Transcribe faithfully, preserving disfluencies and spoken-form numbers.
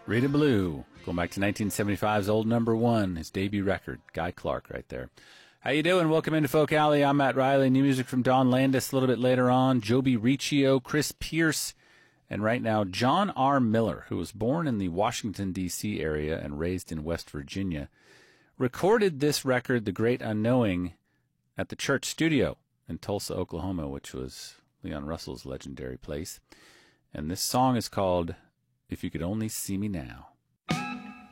Rita Blue, going back to nineteen seventy-five's old number one, his debut record. Guy Clark right there. How you doing? Welcome into Folk Alley. I'm Matt Riley. New music from Don Landis a little bit later on. Joby Riccio, Chris Pierce, and right now John R. Miller, who was born in the Washington, D C area and raised in West Virginia, recorded this record, The Great Unknowing, at the Church Studio in Tulsa, Oklahoma, which was Leon Russell's legendary place. And this song is called If You Could Only See Me Now.